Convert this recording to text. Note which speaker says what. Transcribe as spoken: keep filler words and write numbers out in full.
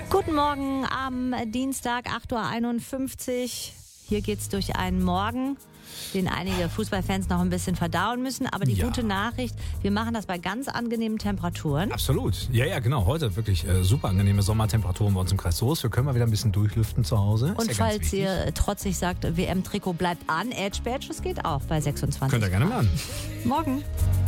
Speaker 1: Guten Morgen am Dienstag, acht Uhr einundfünfzig. Hier geht's durch einen Morgen, den einige Fußballfans noch ein bisschen verdauen müssen. Aber die
Speaker 2: Ja.
Speaker 1: gute Nachricht, wir machen das bei ganz angenehmen Temperaturen.
Speaker 2: Absolut. Ja, ja, genau. Heute wirklich äh, super angenehme Sommertemperaturen bei uns im Kreis Soest. Wir können mal wieder ein bisschen durchlüften zu Hause.
Speaker 1: Und
Speaker 2: Ist ja ganz
Speaker 1: falls
Speaker 2: wichtig.
Speaker 1: ihr trotzig sagt, W M-Trikot bleibt an, Edge Badge, das geht auch bei sechsundzwanzig.
Speaker 2: Könnt ihr gerne machen.
Speaker 1: Morgen.